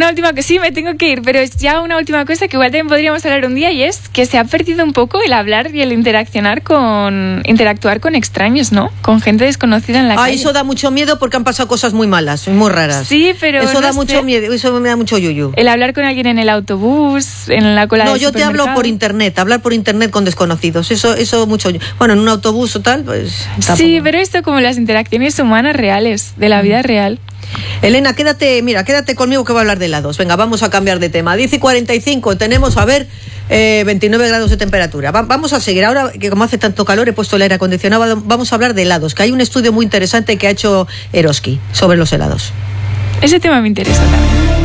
una última cosa, sí, me tengo que ir, pero es ya una última cosa que igual también podríamos hablar un día, y es que se ha perdido un poco el hablar y el interactuar con extraños, ¿no? Con gente desconocida en la calle. Eso da mucho miedo porque han pasado cosas muy malas, muy raras. Sí, pero eso da mucho miedo, eso me da mucho yuyu. El hablar con alguien en el autobús, en la cola del supermercado. No, yo te hablo por internet, hablar por internet con desconocidos, eso mucho. Bueno, en un autobús o tal, pues... Tampoco. Sí, pero esto como las interacciones humanas reales, de la vida real. Elena, quédate conmigo que voy a hablar de helados. Venga, vamos a cambiar de tema. 10:45, tenemos, 29 grados de temperatura. Vamos a seguir. Ahora que como hace tanto calor, he puesto el aire acondicionado, vamos a hablar de helados, que hay un estudio muy interesante que ha hecho Eroski sobre los helados. Ese tema me interesa también.